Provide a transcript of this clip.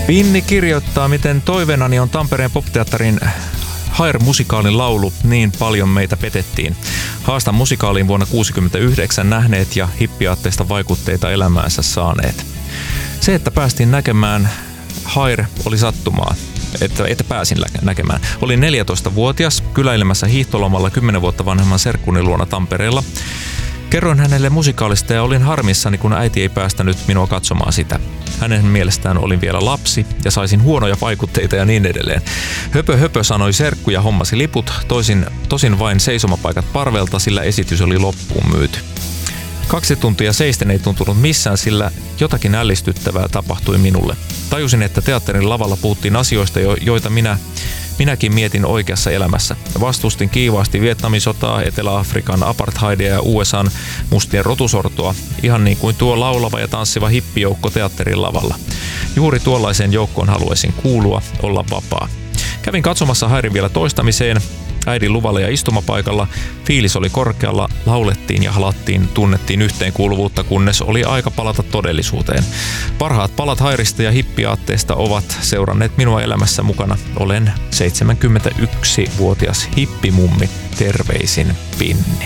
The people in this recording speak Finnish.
Pinni kirjoittaa, miten toiveenani on Tampereen popteatterin Hair-musikaalin laulu Niin paljon meitä petettiin. Haastan musikaaliin vuonna 1969 nähneet ja hippiaatteista vaikutteita elämäänsä saaneet. Se, että päästiin näkemään Hair, oli sattumaa. Että pääsin näkemään. Olin 14-vuotias kyläilemässä hiihtolomalla 10 vuotta vanhemman serkkuni luona Tampereella. Kerroin hänelle musikaalista ja olin harmissani, kun äiti ei päästänyt minua katsomaan sitä. Hänen mielestään olin vielä lapsi ja saisin huonoja vaikutteita ja niin edelleen. Höpö sanoi serkku ja hommasi liput, tosin vain seisomapaikat parvelta, sillä esitys oli loppuun myyty. 2 tuntia seisten ei tuntunut missään, sillä jotakin ällistyttävää tapahtui minulle. Tajusin, että teatterin lavalla puhuttiin asioista, joita minäkin mietin oikeassa elämässä. Vastustin kiivaasti Vietnamin sotaa, Etelä-Afrikan apartheidia ja USAn mustien rotusortoa, ihan niin kuin tuo laulava ja tanssiva hippijoukko teatterin lavalla. Juuri tuollaiseen joukkoon haluaisin kuulua, olla vapaa. Kävin katsomassa Hairin vielä toistamiseen. Äidin luvalla ja istumapaikalla. Fiilis oli korkealla, laulettiin ja halattiin, tunnettiin yhteenkuuluvuutta, kunnes oli aika palata todellisuuteen. Parhaat palat Hairista ja hippiaatteesta ovat seuranneet minua elämässä mukana. Olen 71-vuotias hippimummi. Terveisin Pinni.